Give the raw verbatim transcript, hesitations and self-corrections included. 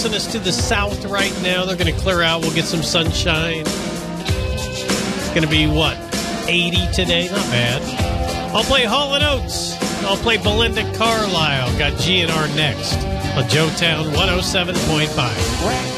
forcing us to the south right now. They're going to clear out. We'll get some sunshine. It's going to be, what, eighty today? Not bad. I'll play Hall and Oates. I'll play Belinda Carlisle. Got G N R next on Joetown one oh seven point five.